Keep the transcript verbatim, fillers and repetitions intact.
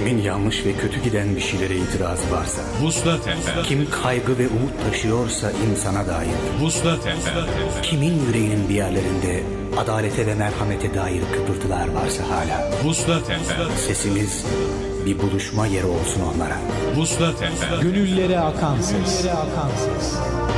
Kimin yanlış ve kötü giden bir şeylere itirazı varsa, Vuslat Efem. kim kaygı ve umut taşıyorsa insana dair, Vuslat Efem. kimin yüreğinin bir yerlerinde adalete ve merhamete dair kıpırtılar varsa hala, Vuslat Efem. sesimiz bir buluşma yeri olsun onlara. Vuslat Efem. Gönüllere akan ses.